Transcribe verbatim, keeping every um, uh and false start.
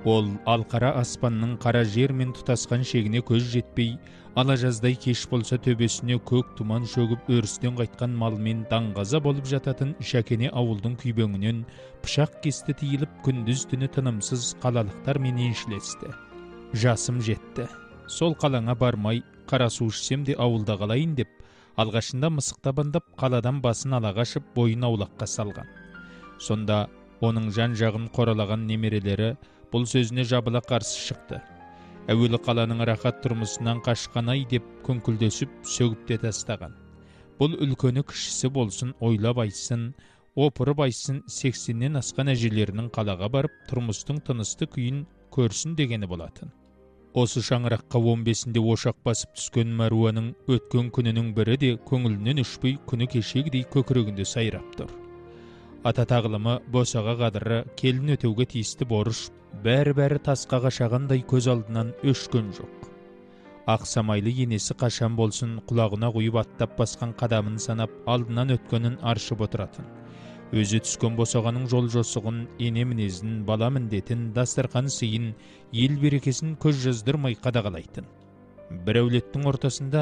Ол алқара аспанның қара жермен тұтасқан шегіне көз жетпей, ала жаздай кеш болса төбесіне көк тұман шөгіп өрістен қайтқан малмен даңғаза болып жататын Шәкене ауылдың күйбеңінен пышақ кесті тиіліп күндіз түні тынымсыз қалалықтар мен еншілесті. Жасым жетті. Сол қалаңа бармай, қара су ішсем де ауылда қалайын деп, алғашында мысықта бандап қаладан басын ала қашып бойын аулаққа салған. Сонда оның жан-жағын қоралаған немерелері бұл сөзіне жабыла қарсы шықты. Әуелі қаланың рахат тұрмысынан қашқанай деп күңкілдесіп, сөгіп те тастаған. Бұл үлкені кішісі болсын, ойлап айтсын, опырып айтсын, сексеннен асқан әжелерінің қалаға барып, тұрмыстың тынысты күйін көрсін дегені болатын. Осы шаңыраққа он бесінде ошақ басып түскен Мәруаның өткен күнінің бірі де көңілінен үшпей күні кешегідей көкірегінде сайрап тұр. Ата тағылымы, босаға қадыры, келін өтеуге тиісті борыш, бәрі-бәрі тасқа қашағандай көз алдынан өшкен жоқ. Ақ самайлы енесі қашан болсын құлағына құйып аттап басқан қадамын санап алдынан өткенін аршып отыратын. Өзі түскен босағаның жол жосығын, ене мінезін, бала міндетін, дастарқан сыйын, ел берекесін көз жаздырмай қадағалайтын. Бір әулеттің ортасында